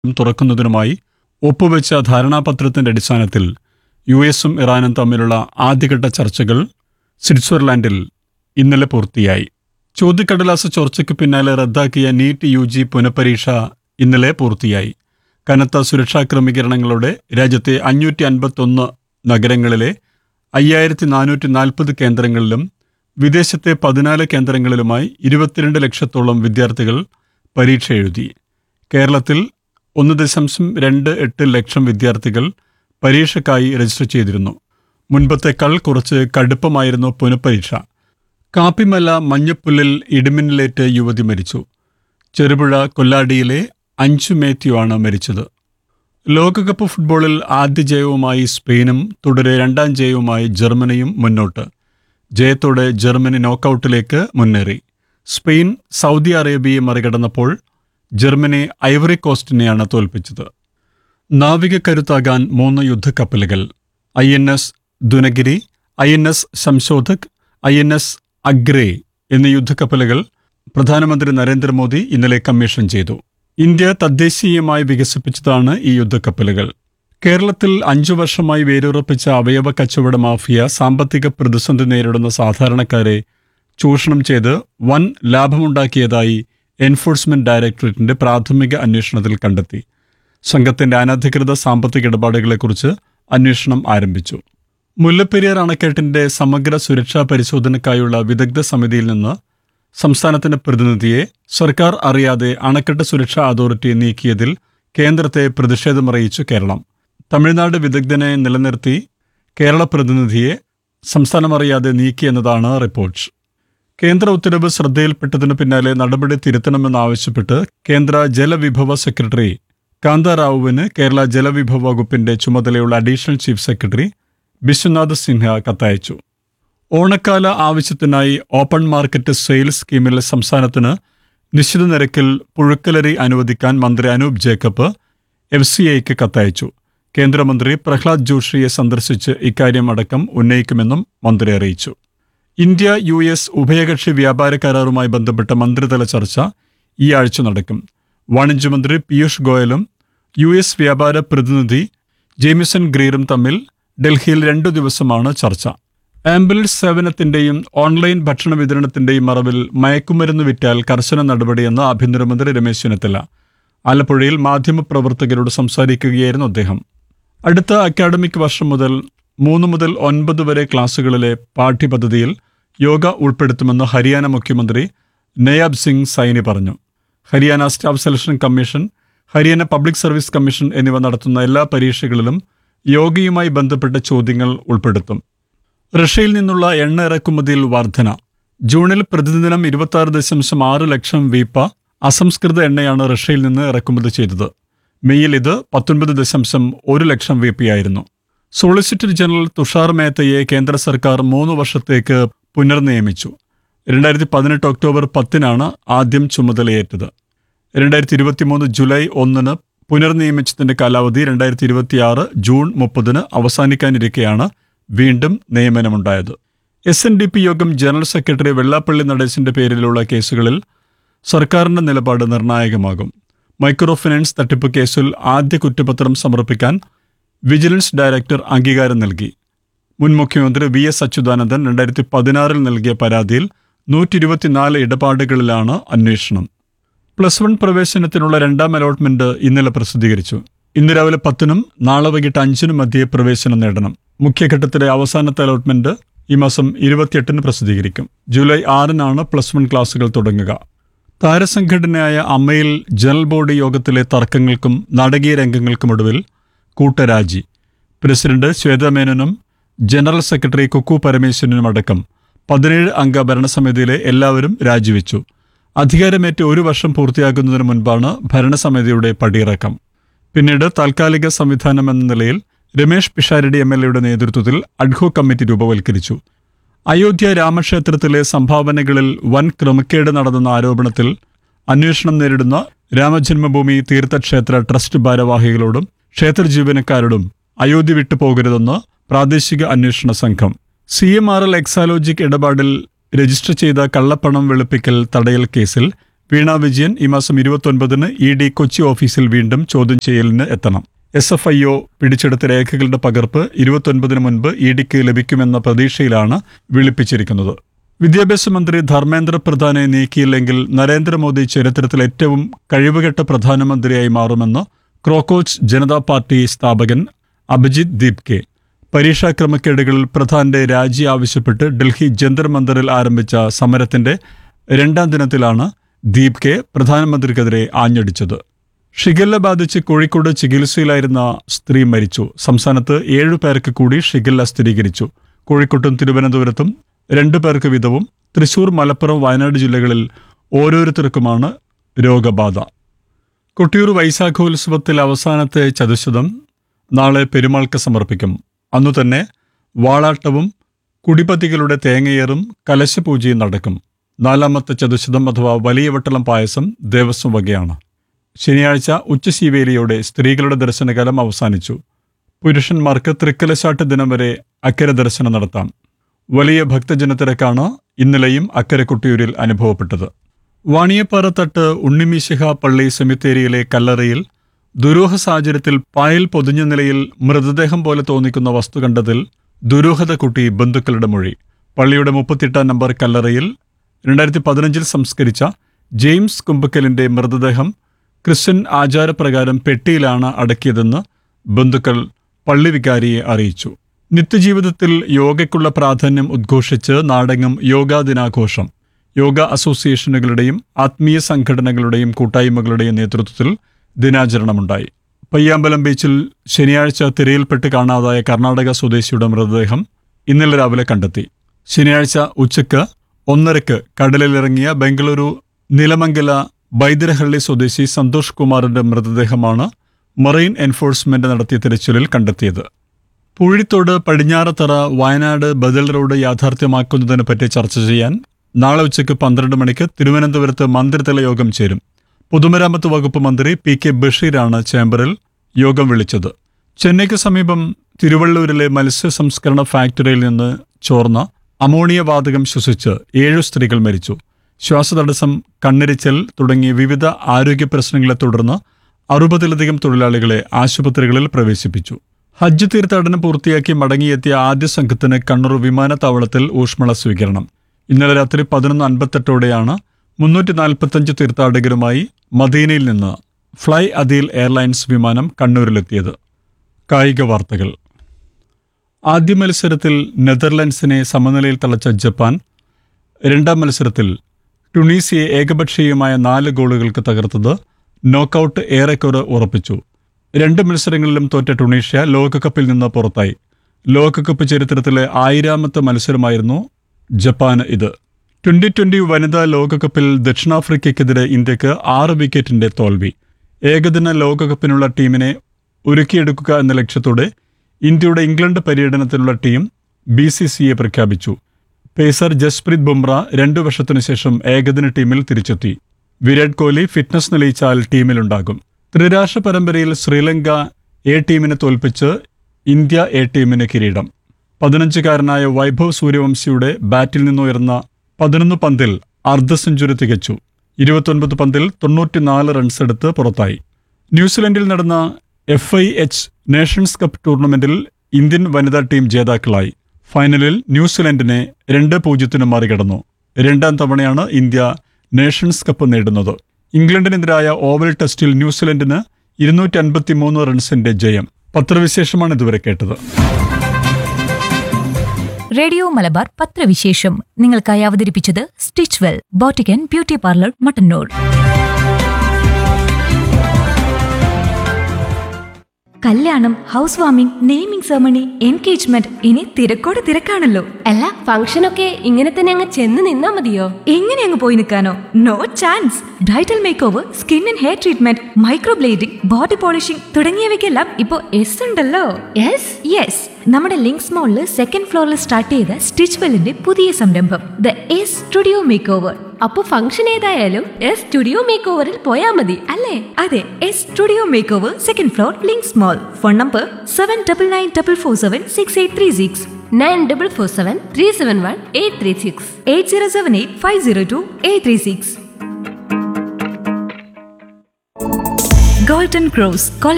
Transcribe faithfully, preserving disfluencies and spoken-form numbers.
തുറക്കുന്നതിനുമായി ഒപ്പുവെച്ച ധാരണാപത്രത്തിന്റെ അടിസ്ഥാനത്തിൽ യു എസും ഇറാനും തമ്മിലുള്ള ആദ്യഘട്ട ചർച്ചകൾ സ്വിറ്റ്സർലാൻഡിൽ ഇന്നലെ പൂർത്തിയായി. ചോദ്യക്കടലാസ് ചോർച്ചയ്ക്ക് പിന്നാലെ റദ്ദാക്കിയ നീറ്റ് യു ജി പുനഃപരീക്ഷ ഇന്നലെ പൂർത്തിയായി. കനത്ത സുരക്ഷാ ക്രമീകരണങ്ങളോടെ രാജ്യത്തെ അഞ്ഞൂറ്റി അൻപത്തൊന്ന് നഗരങ്ങളിലെ അയ്യായിരത്തി നാനൂറ്റി നാൽപ്പത് കേന്ദ്രങ്ങളിലും വിദേശത്തെ പതിനാല് കേന്ദ്രങ്ങളിലുമായി ഇരുപത്തിരണ്ട് ലക്ഷത്തോളം വിദ്യാർത്ഥികൾ പരീക്ഷ എഴുതി. കേരളത്തിൽ ഒന്ന് ദശാംശം രണ്ട് എട്ട് ലക്ഷം വിദ്യാർത്ഥികൾ പരീക്ഷയ്ക്കായി രജിസ്റ്റർ ചെയ്തിരുന്നു. മുൻപത്തേക്കാൾ കുറച്ച് കടുപ്പമായിരുന്നു പുനഃപരീക്ഷ. കാപ്പിമല മഞ്ഞപ്പുല്ലിൽ ഇടിമിന്നലേറ്റ് യുവതി മരിച്ചു. ചെറുപുഴ കൊല്ലാടിയിലെ അഞ്ചു മാത്യു ആണ് മരിച്ചത്. ലോകകപ്പ് ഫുട്ബോളിൽ ആദ്യ ജയവുമായി സ്പെയിനും തുടരെ രണ്ടാം ജയവുമായി ജർമ്മനിയും മുന്നോട്ട്. ജയത്തോടെ ജർമ്മനി നോക്കൌട്ടിലേക്ക് മുന്നേറി. സ്പെയിൻ സൗദി അറേബ്യയെ മറികടന്നപ്പോൾ ജർമ്മനി ഐവറി കോസ്റ്റിനെയാണ് തോൽപ്പിച്ചത്. നാവിക കരുത്താകാൻ മൂന്ന് യുദ്ധക്കപ്പലുകൾ. I N S Dunagiri, I N S Sanshodhak, I N S Agre എന്നീ യുദ്ധക്കപ്പലുകൾ പ്രധാനമന്ത്രി നരേന്ദ്രമോദി ഇന്നലെ കമ്മീഷൻ ചെയ്തു. ഇന്ത്യ തദ്ദേശീയമായി വികസിപ്പിച്ചതാണ് ഈ യുദ്ധക്കപ്പലുകൾ. കേരളത്തിൽ അഞ്ചു വർഷമായി വേരുറപ്പിച്ച അവയവ കച്ചവട മാഫിയ സാമ്പത്തിക പ്രതിസന്ധി നേരിടുന്ന സാധാരണക്കാരെ ചൂഷണം ചെയ്ത് വൻ ലാഭമുണ്ടാക്കിയതായി എൻഫോഴ്സ്മെന്റ് ഡയറക്ടറേറ്റിന്റെ പ്രാഥമിക അന്വേഷണത്തിൽ കണ്ടെത്തി. സംഘത്തിന്റെ അനധികൃത സാമ്പത്തിക ഇടപാടുകളെക്കുറിച്ച് അന്വേഷണം ആരംഭിച്ചു. മുല്ലപ്പെരിയാർ അണക്കെട്ടിന്റെ സമഗ്ര സുരക്ഷാ പരിശോധനയ്ക്കായുള്ള വിദഗ്ധ സമിതിയിൽ നിന്ന് സംസ്ഥാനത്തിന്റെ പ്രതിനിധിയെ സർക്കാർ അറിയാതെ അണക്കെട്ട് സുരക്ഷാ അതോറിറ്റി നീക്കിയതിൽ കേന്ദ്രത്തെ പ്രതിഷേധമറിയിച്ചു കേരളം. തമിഴ്നാട് വിദഗ്ധനെ നിലനിർത്തി കേരള പ്രതിനിധിയെ സംസ്ഥാനമറിയാതെ നീക്കിയെന്നതാണ് റിപ്പോർട്ട്. കേന്ദ്ര ഉത്തരവ് ശ്രദ്ധയിൽപ്പെട്ടതിനു പിന്നാലെ നടപടി തിരുത്തണമെന്നാവശ്യപ്പെട്ട് കേന്ദ്ര ജലവിഭവ സെക്രട്ടറി കാന്താറാവുവിന് കേരള ജലവിഭവ വകുപ്പിന്റെ ചുമതലയുള്ള additional chief secretary Biswanath Sinha കത്തയച്ചു. ഓണക്കാല ആവശ്യത്തിനായി ഓപ്പൺ മാർക്കറ്റ് സെയിൽസ് സ്കീമിൽ സംസ്ഥാനത്തിന് നിശ്ചിത നിരക്കിൽ പുഴുക്കലരി അനുവദിക്കാൻ മന്ത്രി അനൂപ് ജേക്കബ് എഫ് സി ഐക്ക് കത്തയച്ചു. കേന്ദ്രമന്ത്രി പ്രഹ്ലാദ് ജോഷിയെ സന്ദർശിച്ച് ഇക്കാര്യം അടക്കം ഉന്നയിക്കുമെന്നും മന്ത്രി അറിയിച്ചു. ഇന്ത്യ യു എസ് ഉഭയകക്ഷി വ്യാപാര കരാറുമായി ബന്ധപ്പെട്ട മന്ത്രിതല ചർച്ച ഈ ആഴ്ച നടക്കും. വാണിജ്യമന്ത്രി പീയൂഷ് ഗോയലും യു എസ് വ്യാപാര പ്രതിനിധി ജെയ്മിസൺ ഗ്രീറും തമ്മിൽ ഡൽഹിയിൽ രണ്ടു ദിവസമാണ് ചർച്ച. ആംബുലൻസ് സേവനത്തിന്റെയും ഓൺലൈൻ ഭക്ഷണ വിതരണത്തിന്റെയും മറവിൽ മയക്കുമരുന്ന് വിറ്റാൽ കർശന നടപടിയെന്ന് ആഭ്യന്തരമന്ത്രി രമേശ് ചെന്നിത്തല ആലപ്പുഴയിൽ മാധ്യമപ്രവർത്തകരോട് സംസാരിക്കുകയായിരുന്നു അദ്ദേഹം. അടുത്ത അക്കാഡമിക് വർഷം മുതൽ മൂന്ന് മുതൽ ഒൻപത് വരെ ക്ലാസുകളിലെ പാഠ്യപദ്ധതിയിൽ യോഗ ഉൾപ്പെടുത്തുമെന്ന് ഹരിയാന മുഖ്യമന്ത്രി നയാബ് സിംഗ് സൈനി പറഞ്ഞു. Haryana staff selection commission, Haryana public service commission എന്നിവ നടത്തുന്ന എല്ലാ പരീക്ഷകളിലും യോഗയുമായി ബന്ധപ്പെട്ട ചോദ്യങ്ങൾ ഉൾപ്പെടുത്തും. റഷ്യയിൽ നിന്നുള്ള എണ്ണ ഇറക്കുമതിയിൽ വർധന. ജൂണിൽ പ്രതിദിനം ഇരുപത്തി ആറ് ദശാംശം ആറ് ലക്ഷം വീപ്പ അസംസ്കൃത എണ്ണയാണ് റഷ്യയിൽ നിന്ന് ഇറക്കുമതി ചെയ്തത്. മെയ്യിൽ ഇത് പത്തൊൻപത് ദശാംശം ഒരു ലക്ഷം വീപ്പയായിരുന്നു. സോളിസിറ്റർ ജനറൽ തുഷാർ മേത്തയെ കേന്ദ്ര സർക്കാർ മൂന്ന് വർഷത്തേക്ക് പുനർനിയമിച്ചു. രണ്ടായിരത്തി പതിനെട്ട് ഒക്ടോബർ പത്തിനാണ് ആദ്യം ചുമതലയേറ്റത്. രണ്ടായിരത്തി ഇരുപത്തിമൂന്ന് ജൂലൈ ഒന്നിന് പുനർനിയമിച്ചതിന്റെ കാലാവധി രണ്ടായിരത്തി ഇരുപത്തിയാറ് ജൂൺ മുപ്പതിന് അവസാനിക്കാനിരിക്കെയാണ് വീണ്ടും നിയമനമുണ്ടായത്. എസ് എൻ ഡി പി യോഗം ജനറൽ സെക്രട്ടറി വെള്ളാപ്പള്ളി നടേശന്റെ പേരിലുള്ള കേസുകളിൽ സർക്കാരിന്റെ നിലപാട് നിർണായകമാകും. മൈക്രോ ഫിനാൻസ് തട്ടിപ്പ് കേസിൽ ആദ്യ കുറ്റപത്രം സമർപ്പിക്കാൻ വിജിലൻസ് ഡയറക്ടർ അംഗീകാരം നൽകി. മുൻ മുഖ്യമന്ത്രി വി എസ് അച്യുതാനന്ദൻ രണ്ടായിരത്തി പതിനാറിൽ നൽകിയ പരാതിയിൽ നൂറ്റി ഇരുപത്തിനാല് ഇടപാടുകളിലാണ് അന്വേഷണം. പ്ലസ് വൺ പ്രവേശനത്തിനുള്ള രണ്ടാം അലോട്ട്മെന്റ് ഇന്നലെ പ്രസിദ്ധീകരിച്ചു. ഇന്ന് രാവിലെ പത്തിനും നാളെ വൈകിട്ട് അഞ്ചിനും മധ്യേ പ്രവേശനം നേടണം. മുഖ്യഘട്ടത്തിലെ അവസാനത്തെ അലോട്ട്മെന്റ് ഈ മാസം ഇരുപത്തിയെട്ടിന് പ്രസിദ്ധീകരിക്കും. ജൂലൈ ആറിനാണ് പ്ലസ് വൺ ക്ലാസുകൾ തുടങ്ങുക. താരസംഘടനയായ അമ്മയിൽ ജനറൽ ബോഡി യോഗത്തിലെ തർക്കങ്ങൾക്കും നാടകീയ രംഗങ്ങൾക്കുമൊടുവിൽ കൂട്ടരാജി. പ്രസിഡന്റ് ശ്വേതാമേനോനും ജനറൽ സെക്രട്ടറി കുക്കു പരമേശ്വരനും അടക്കം പതിനേഴ് അംഗ ഭരണസമിതിയിലെ എല്ലാവരും രാജിവെച്ചു. അധികാരമേറ്റ് ഒരു വർഷം പൂർത്തിയാകുന്നതിന് മുൻപാണ് ഭരണസമിതിയുടെ പടിയിറക്കം. പിന്നീട് താൽക്കാലിക സംവിധാനം എന്ന നിലയിൽ രമേഷ് പിഷാരടി എം എൽ എയുടെ നേതൃത്വത്തിൽ അഡ്ഹോ കമ്മിറ്റി രൂപവൽക്കരിച്ചു. അയോധ്യ രാമക്ഷേത്രത്തിലെ സംഭാവനകളിൽ വൻ ക്രമക്കേട് നടന്നെന്ന ആരോപണത്തിൽ അന്വേഷണം നേരിടുന്ന രാമജന്മഭൂമി തീർത്ഥക്ഷേത്ര ട്രസ്റ്റ് ഭാരവാഹികളോടും ക്ഷേത്ര ജീവനക്കാരോടും അയോധ്യ വിട്ടു പോകരുതെന്ന് പ്രാദേശിക അന്വേഷണ സംഘം. C M R L Exalogic ഇടപാടിൽ രജിസ്റ്റർ ചെയ്ത കള്ളപ്പണം വെളുപ്പിക്കൽ തടയൽ കേസിൽ വീണ വിജയൻ ഈ മാസം ഇരുപത്തൊൻപതിന് ഇ ഡി കൊച്ചി ഓഫീസിൽ വീണ്ടും ചോദ്യം ചെയ്യലിന് എത്തണം. എസ് എഫ് ഐ ഒ പിടിച്ചെടുത്ത രേഖകളുടെ പകർപ്പ് ഇരുപത്തൊൻപതിന് മുൻപ് ഇ ഡിക്ക് ലഭിക്കുമെന്ന പ്രതീക്ഷയിലാണ് വിളിപ്പിച്ചിരിക്കുന്നത്. വിദ്യാഭ്യാസ മന്ത്രി ധർമ്മേന്ദ്ര പ്രധാനെ നീക്കിയില്ലെങ്കിൽ നരേന്ദ്രമോദി ചരിത്രത്തിൽ ഏറ്റവും കഴിവുകെട്ട പ്രധാനമന്ത്രിയായി മാറുമെന്ന് ക്രോക്കോച്ച് ജനതാ പാർട്ടി സ്ഥാപകൻ അഭിജിത് ദീപ്കെ. പരീക്ഷാ ക്രമക്കേടുകളിൽ പ്രധാന്റെ രാജി ആവശ്യപ്പെട്ട് ഡൽഹി ജന്തർ മന്ദറിൽ ആരംഭിച്ച സമരത്തിന്റെ രണ്ടാം ദിനത്തിലാണ് ദീപ്കെ പ്രധാനമന്ത്രിക്കെതിരെ ആഞ്ഞടിച്ചത്. ഷിഗല്ല ബാധിച്ച് കോഴിക്കോട് ചികിത്സയിലായിരുന്ന സ്ത്രീ മരിച്ചു. സംസ്ഥാനത്ത് ഏഴു പേർക്ക് കൂടി ഷിഗല്ല സ്ഥിരീകരിച്ചു. കോഴിക്കോട്ടും തിരുവനന്തപുരത്തും രണ്ടു പേർക്ക് വീതവും തൃശൂർ, മലപ്പുറം, വയനാട് ജില്ലകളിൽ ഓരോരുത്തർക്കുമാണ് രോഗബാധ. കൊട്ടിയൂർ വൈശാഖോത്സവത്തിൽ അവസാനത്തെ ചതുശതം നാളെ പെരുമാൾക്ക് സമർപ്പിക്കും. അന്നുതന്നെ വാളാട്ടവും കുടിപതികളുടെ തേങ്ങയേറും കലശപൂജയും നടക്കും. നാലാമത്തെ ചതുശതം അഥവാ വലിയ വട്ടളം പായസം ദേവസ്വം വകയാണ്. ശനിയാഴ്ച ഉച്ചശീവേലിയോടെ സ്ത്രീകളുടെ ദർശനകാലം അവസാനിച്ചു. പുരുഷന്മാർക്ക് തൃക്കലശാട്ട് ദിനം വരെ അക്കരെ ദർശനം നടത്താം. വലിയ ഭക്തജനത്തിരക്കാണ് ഇന്നലെയും അക്കരെ കൊട്ടിയൂരിൽ അനുഭവപ്പെട്ടത്. വാണിയപ്പാറത്തട്ട് ഉണ്ണിമീശിഹ പള്ളി സെമിത്തേരിയിലെ കല്ലറയിൽ ദുരൂഹ സാഹചര്യത്തിൽ പായൽ പൊതിഞ്ഞ നിലയിൽ മൃതദേഹം പോലെ തോന്നിക്കുന്ന വസ്തു കണ്ടതിൽ ദുരൂഹത കൂട്ടി ബന്ധുക്കളുടെ മൊഴി. പള്ളിയുടെ മുപ്പത്തിയെട്ടാം നമ്പർ കല്ലറയിൽ രണ്ടായിരത്തി പതിനഞ്ചിൽ സംസ്കരിച്ച ജെയിംസ് കുമ്പക്കലിന്റെ മൃതദേഹം ക്രിസ്ത്യൻ ആചാരപ്രകാരം പെട്ടിയിലാണ് അടക്കിയതെന്ന് ബന്ധുക്കൾ പള്ളി വികാരിയെ അറിയിച്ചു. നിത്യജീവിതത്തിൽ യോഗയ്ക്കുള്ള പ്രാധാന്യം ഉദ്ഘോഷിച്ച് നാടെങ്ങും യോഗാ ദിനാഘോഷം. യോഗ അസോസിയേഷനുകളുടെയും ആത്മീയ സംഘടനകളുടെയും കൂട്ടായ്മകളുടെയും നേതൃത്വത്തിൽ ദിനാചരണമുണ്ടായി. പയ്യാമ്പലം ബീച്ചിൽ ശനിയാഴ്ച തിരയിൽപ്പെട്ട് കാണാതായ കർണാടക സ്വദേശിയുടെ മൃതദേഹം ഇന്നലെ രാവിലെ കണ്ടെത്തി. ശനിയാഴ്ച ഉച്ചയ്ക്ക് ഒന്നരക്ക് കടലിലിറങ്ങിയ ബംഗളൂരു നിലമംഗല ബൈദിരഹള്ളി സ്വദേശി സന്തോഷ് കുമാറിന്റെ മൃതദേഹമാണ് മറൈൻ എൻഫോഴ്സ്മെന്റ് നടത്തിയ തിരച്ചിലിൽ കണ്ടെത്തിയത്. പൂഴിത്തോട് പടിഞ്ഞാറത്തറ വയനാട് ബദൽ റോഡ് യാഥാർത്ഥ്യമാക്കുന്നതിനെ പറ്റി ചർച്ച ചെയ്യാൻ നാളെ ഉച്ചയ്ക്ക് പന്ത്രണ്ട് മണിക്ക് തിരുവനന്തപുരത്ത് മന്ത്രിതല യോഗം ചേരും. പൊതുമരാമത്ത് വകുപ്പ് മന്ത്രി പി കെ ബഷീറാണ് ചേംബറിൽ യോഗം വിളിച്ചത്. ചെന്നൈക്ക് സമീപം തിരുവള്ളൂരിലെ മത്സ്യ സംസ്കരണ ഫാക്ടറിയിൽ നിന്ന് ചോർന്ന അമോണിയ വാതകം ശ്വസിച്ച് ഏഴു സ്ത്രീകൾ മരിച്ചു. ശ്വാസതടസ്സം, കണ്ണിരിച്ചൽ തുടങ്ങിയ വിവിധ ആരോഗ്യ പ്രശ്നങ്ങളെ തുടർന്ന് അറുപതിലധികം തൊഴിലാളികളെ ആശുപത്രികളിൽ പ്രവേശിപ്പിച്ചു. ഹജ്ജ് തീർത്ഥാടനം പൂർത്തിയാക്കി മടങ്ങിയെത്തിയ ആദ്യ സംഘത്തിന് കണ്ണൂർ വിമാനത്താവളത്തിൽ ഊഷ്മള സ്വീകരണം. ഇന്നലെ രാത്രി പതിനൊന്ന് അൻപത്തെട്ടോടെയാണ് മുന്നൂറ്റി നാൽപ്പത്തഞ്ച് തീർത്ഥാടകരുമായി മദീനയിൽ നിന്ന് ഫ്ലൈ അദീൽ എയർലൈൻസ് വിമാനം കണ്ണൂരിലെത്തിയത്. കായിക വാർത്തകൾ. ആദ്യ മത്സരത്തിൽ നെതർലൻഡ്സിനെ സമനിലയിൽ തളച്ച ജപ്പാൻ രണ്ടാം മത്സരത്തിൽ ടുണീസിയെ ഏകപക്ഷീയമായ നാല് ഗോളുകൾക്ക് തകർത്തത് നോക്കൌട്ട് ഏറെക്കുറെ ഉറപ്പിച്ചു. രണ്ട് മത്സരങ്ങളിലും തോറ്റ ടുണീഷ്യ ലോകകപ്പിൽ നിന്ന് പുറത്തായി. ലോകകപ്പ് ചരിത്രത്തിലെ ആയിരാമത്തെ മത്സരമായിരുന്നു ജപ്പാന് ഇത്. ട്വന്റി ട്വന്റി വനിതാ ലോകകപ്പിൽ ദക്ഷിണാഫ്രിക്കയ്ക്കെതിരെ ഇന്ത്യക്ക് ആറ് വിക്കറ്റിന്റെ തോൽവി. ഏകദിന ലോകകപ്പിനുള്ള ടീമിനെ ഒരുക്കിയെടുക്കുക എന്ന ലക്ഷ്യത്തോടെ ഇന്ത്യയുടെ England പര്യടനത്തിനുള്ള team B C C A പ്രഖ്യാപിച്ചു. പേസർ ജസ്പ്രീത് ബുംറ രണ്ടു വർഷത്തിനു ശേഷം ഏകദിന ടീമിൽ തിരിച്ചെത്തി. വിരാട് കോഹ്ലി ഫിറ്റ്നസ് തെളിയിച്ചാൽ ടീമിലുണ്ടാകും. ത്രിരാഷ്ട്ര പരമ്പരയിൽ ശ്രീലങ്ക എ ടീമിനെ തോൽപ്പിച്ച് ഇന്ത്യ എ ടീമിന് കിരീടം. പതിനഞ്ചുകാരനായ വൈഭവ് സൂര്യവംശിയുടെ ബാറ്റിൽ നിന്നുയർന്ന പതിനൊന്ന് പന്തിൽ അർദ്ധ സെഞ്ചുറി തികച്ചു. ഇരുപത്തൊൻപത് പന്തിൽ തൊണ്ണൂറ്റിനാല് റൺസെടുത്ത് പുറത്തായി. ന്യൂസിലൻഡിൽ നടന്ന F I H Nations cup ടൂർണമെന്റിൽ ഇന്ത്യൻ വനിതാ ടീം ജേതാക്കളായി. ഫൈനലിൽ ന്യൂസിലൻഡിനെ രണ്ട് പൂജ്യത്തിന് മറികടന്നു. രണ്ടാം തവണയാണ് ഇന്ത്യ നേഷൻസ് കപ്പ് നേടുന്നത്. ഇംഗ്ലണ്ടിനെതിരായ ഓവൽ ടെസ്റ്റിൽ ന്യൂസിലൻഡിന് ഇരുന്നൂറ്റി അൻപത്തി മൂന്ന് റൺസിന്റെ ജയം. പത്രവിശേഷമാണ് ഇതുവരെ കേട്ടത്. റേഡിയോ മലബാർ പത്രവിശേഷം നിങ്ങൾക്കായി അവതരിപ്പിച്ചത് stitch well boutique and beauty parlour Mattannur. കല്യാണം, house warming, naming ceremony, engagement, ഇനി തിരക്കോട് തിരക്കാണല്ലോ. അല്ല, ഫംഗ്ഷനൊക്കെ ഇങ്ങനെ തന്നെ അങ്ങ് ചെന്ന് നിന്നാ മതിയോ? എങ്ങനെ അങ്ങ് പോയി നിൽക്കാനോ? No chance. Bridal make over, skin and hair treatment, microblading, body polishing തുടങ്ങിയവയ്ക്കെല്ലാം ഇപ്പോ എസ് ഉണ്ടല്ലോ. യെസ് യെസ് നമ്മുടെ ലിങ്ക്സ് മോളില് സെക്കൻഡ് ഫ്ലോറിൽ സ്റ്റാർട്ട് ചെയ്ത സ്റ്റിച്ച് വെല്ലിന്റെ പുതിയ സംരംഭം the S studio make over. അപ്പൊ ഫംഗ്ഷൻ ഏതായാലും എസ് സ്റ്റുഡിയോ മേക്ക് ഓവറിൽ പോയാ മതി അല്ലേ? അതെ, S studio make over, second floor, links mall. Phone number seven double nine double four seven six eight three six nine double four seven three seven one eight three six eight zero seven eight five zero to eight three six. Golden cross